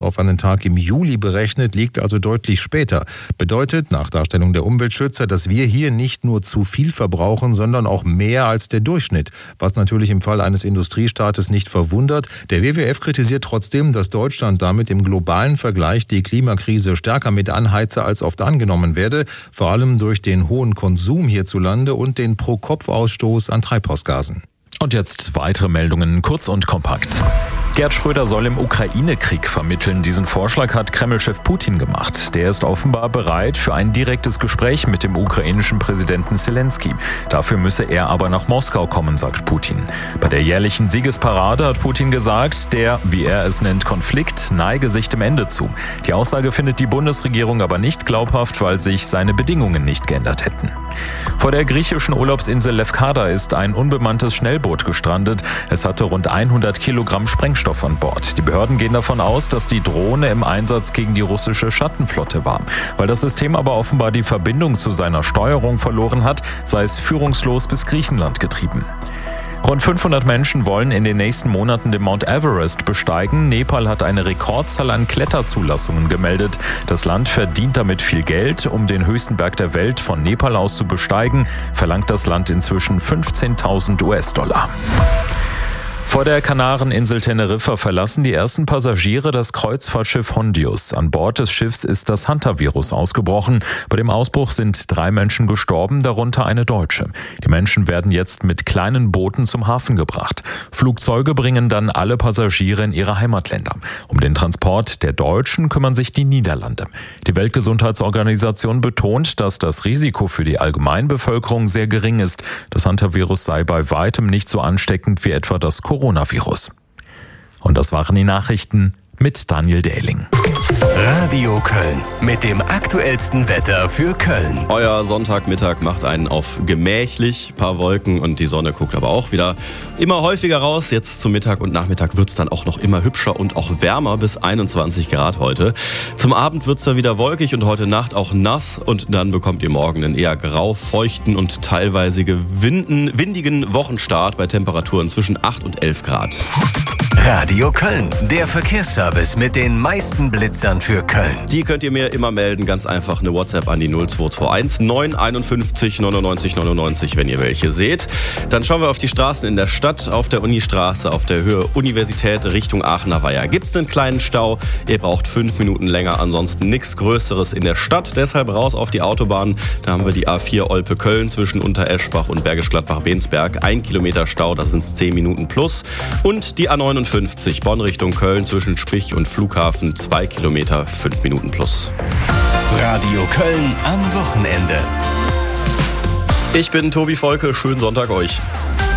auf einen Tag im Juli berechnet, liegt also deutlich später. Bedeutet nach Darstellung der Umweltschützer, dass wir hier nicht nur zu viel verbrauchen, sondern auch mehr als der Durchschnitt. Was natürlich im Fall eines Industriestaates nicht verwundert. Der WWF kritisiert trotzdem, dass Deutschland damit im globalen Vergleich die Klimakrise stärker mit anheize, als oft angenommen werde. Vor allem durch den hohen Konsum hierzulande und den Pro-Kopf-Ausstoß an Treibhausgasen. Und jetzt weitere Meldungen, kurz und kompakt. Gerd Schröder soll im Ukraine-Krieg vermitteln. Diesen Vorschlag hat Kreml-Chef Putin gemacht. Der ist offenbar bereit für ein direktes Gespräch mit dem ukrainischen Präsidenten Zelensky. Dafür müsse er aber nach Moskau kommen, sagt Putin. Bei der jährlichen Siegesparade hat Putin gesagt, der, wie er es nennt, Konflikt neige sich dem Ende zu. Die Aussage findet die Bundesregierung aber nicht glaubhaft, weil sich seine Bedingungen nicht geändert hätten. Vor der griechischen Urlaubsinsel Lefkada ist ein unbemanntes Schnellboot gestrandet. Es hatte rund 100 Kilogramm Sprengstoff an Bord. Die Behörden gehen davon aus, dass die Drohne im Einsatz gegen die russische Schattenflotte war. Weil das System aber offenbar die Verbindung zu seiner Steuerung verloren hat, sei es führungslos bis Griechenland getrieben. Rund 500 Menschen wollen in den nächsten Monaten den Mount Everest besteigen. Nepal hat eine Rekordzahl an Kletterzulassungen gemeldet. Das Land verdient damit viel Geld. Um den höchsten Berg der Welt von Nepal aus zu besteigen, verlangt das Land inzwischen 15.000 US-Dollar. Vor der Kanareninsel Teneriffa verlassen die ersten Passagiere das Kreuzfahrtschiff Hondius. An Bord des Schiffs ist das Hantavirus ausgebrochen. Bei dem Ausbruch sind 3 Menschen gestorben, darunter eine Deutsche. Die Menschen werden jetzt mit kleinen Booten zum Hafen gebracht. Flugzeuge bringen dann alle Passagiere in ihre Heimatländer. Um den Transport der Deutschen kümmern sich die Niederlande. Die Weltgesundheitsorganisation betont, dass das Risiko für die Allgemeinbevölkerung sehr gering ist. Das Hantavirus sei bei weitem nicht so ansteckend wie etwa das Coronavirus. Und das waren die Nachrichten mit Daniel Dehling. Radio Köln mit dem aktuellsten Wetter für Köln. Euer Sonntagmittag macht einen auf gemächlich, paar Wolken und die Sonne guckt aber auch wieder immer häufiger raus. Jetzt zum Mittag und Nachmittag wird es dann auch noch immer hübscher und auch wärmer, bis 21 Grad heute. Zum Abend wird es dann wieder wolkig und heute Nacht auch nass und dann bekommt ihr morgen einen eher grau, feuchten und teilweise windigen Wochenstart bei Temperaturen zwischen 8 und 11 Grad. Radio Köln, der Verkehrsservice mit den meisten Blitzern für Köln. Die könnt ihr mir immer melden, ganz einfach eine WhatsApp an die 0221 951 99 99, wenn ihr welche seht. Dann schauen wir auf die Straßen in der Stadt, auf der Unistraße, auf der Höhe Universität Richtung Aachener Weiher. Gibt es einen kleinen Stau? Ihr braucht 5 Minuten länger, ansonsten nichts Größeres in der Stadt. Deshalb raus auf die Autobahn. Da haben wir die A4 Olpe-Köln zwischen Untereschbach und Bergisch Gladbach-Bensberg. 1 Kilometer Stau, da sind es 10 Minuten plus. Und die A49 Bonn Richtung Köln zwischen Spich und Flughafen 2 Kilometer, 5 Minuten plus. Radio Köln am Wochenende. Ich bin Tobi Volke, schönen Sonntag euch.